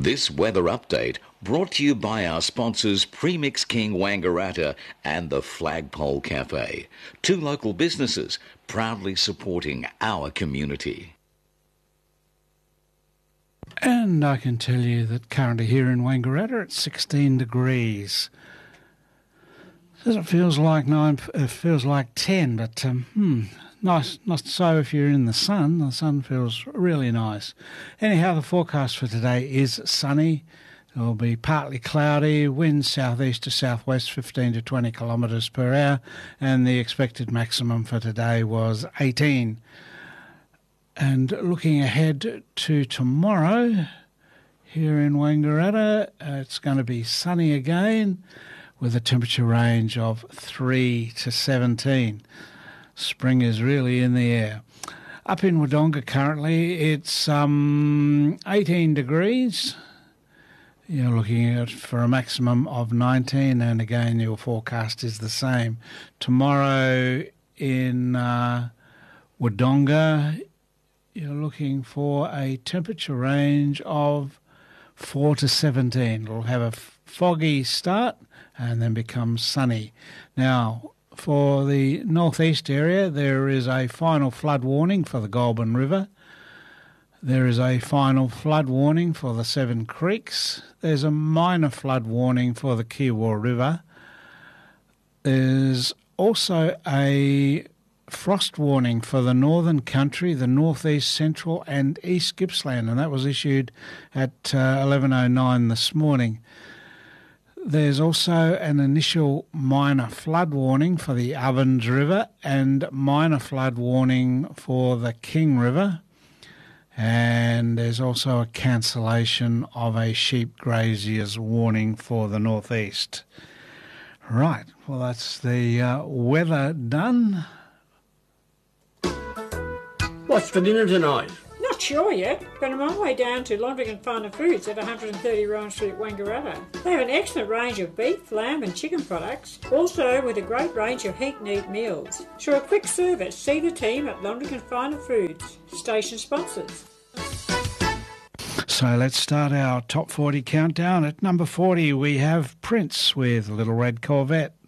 This weather update brought to you by our sponsors Premix King Wangaratta and the Flagpole Cafe, two local businesses proudly supporting our community. And I can tell you that currently here in Wangaratta it's 16 degrees. Says it feels like 9, it feels like 10, but nice. Not so if you're in the sun. The sun feels really nice. Anyhow, the forecast for today is sunny. It will be partly cloudy, winds southeast to southwest 15 to 20 kilometres per hour, and the expected maximum for today was 18. And looking ahead to tomorrow, here in Wangaratta, it's going to be sunny again with a temperature range of 3 to 17. Spring is really in the air. Up in Wodonga currently, it's 18 degrees. You're looking at for a maximum of 19, and again your forecast is the same. Tomorrow in Wodonga, you're looking for a temperature range of 4 to 17. It'll have a foggy start and then become sunny. Now, for the northeast area, there is a final flood warning for the Goulburn River. There is a final flood warning for the Seven Creeks. There's a minor flood warning for the Kiowa River. There's also a frost warning for the Northern Country, the Northeast Central and East Gippsland, and that was issued at 11:09 this morning. There's also an initial minor flood warning for the Ovens River and minor flood warning for the King River. And there's also a cancellation of a sheep grazier's warning for the northeast. Right, well, that's the weather done. What's for dinner tonight? Not sure yet, but I'm on my way down to Londrigan Farm and Foods at 130 Rowan Street, Wangaratta. They have an excellent range of beef, lamb and chicken products, also with a great range of heat-and-eat meals. So a quick service, see the team at Londrigan Farm and Foods, station sponsors. So let's start our top 40 countdown. At number 40 we have Prince with Little Red Corvette.